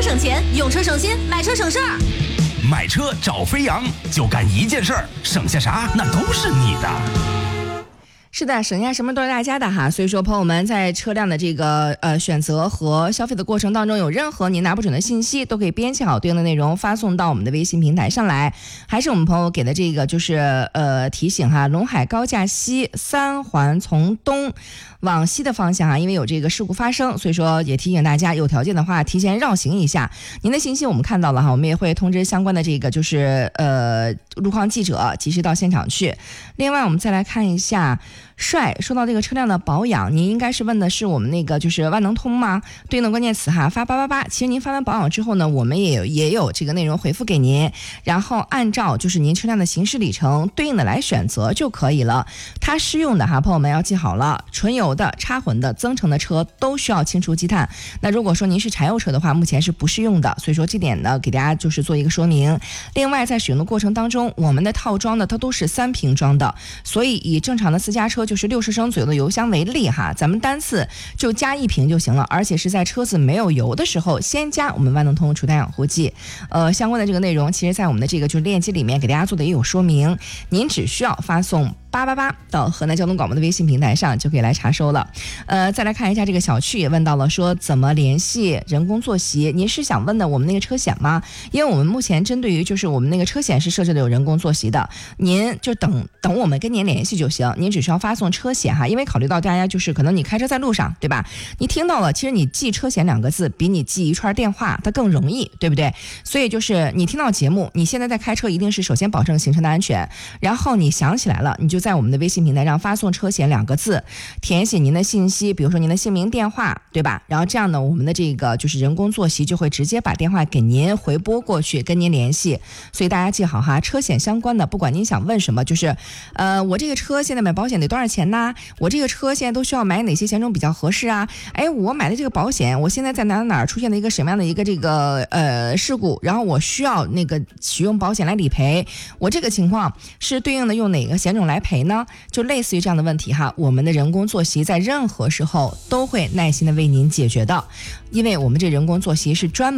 省钱，用车省心，买车省事儿。 买车找飞扬，就干一件事儿，省下啥那都是你的。 是的，省下什么都是大家的哈，所以说朋友们在车辆的这个选择和消费的过程当中，有任何您拿不准的信息，都可以编辑好对应的内容发送到我们的微信平台上来。还是我们朋友给的这个就是提醒哈，陇海高架西3环从东往西的方向哈，因为有这个事故发生，所以说也提醒大家有条件的话提前绕行一下。您的信息我们看到了哈，我们也会通知相关的这个就是路况记者及时到现场去。另外我们再来看一下帅，说到这个车辆的保养，您应该是问的是我们那个就是万能通吗？对应的关键词哈，发888。其实您发完保养之后呢，我们也有这个内容回复给您，然后按照就是您车辆的行驶里程对应的来选择就可以了。它适用的哈，朋友们要记好了，纯油的、插混的、增程的车都需要清除积碳。那如果说您是柴油车的话，目前是不适用的，所以说这点呢给大家就是做一个说明。另外在使用的过程当中，我们的套装呢它都是3瓶装的，所以以正常的私家车就是60升左右的油箱为例哈，咱们单次就加1瓶就行了，而且是在车子没有油的时候先加我们万能通除碳养护剂。相关的这个内容其实在我们的这个就是链接里面给大家做的也有说明，您只需要发送888到河南交通广播的微信平台上就可以来查收了。再来看一下这个小趣也问到了说怎么联系人工坐席，您是想问的我们那个车险吗？因为我们目前针对于就是我们那个车险是设置的有人工坐席的，您就等我们跟您联系就行，您只需要发送车险哈，因为考虑到大家就是可能你开车在路上对吧，你听到了其实你记车险2个字比你记一串电话它更容易，对不对？所以就是你听到节目，你现在在开车一定是首先保证行车的安全，然后你想起来了你就在我们的微信平台上发送车险2个字，填写您的信息，比如说您的姓名电话对吧，然后这样呢我们的这个就是人工坐席就会直接把电话给您回拨过去跟您联系。所以大家记好哈，车险相关的不管您想问什么，就是我这个车现在买保险得多少钱呢？我这个车现在都需要买哪些险种比较合适啊？哎，我买的这个保险我现在在哪儿出现了一个什么样的一个这个事故，然后我需要那个使用保险来理赔，我这个情况是对应的用哪个险种来赔呢？就类似于这样的问题哈，我们的人工坐席在任何时候都会耐心的为您解决的，因为我们这人工坐席是专门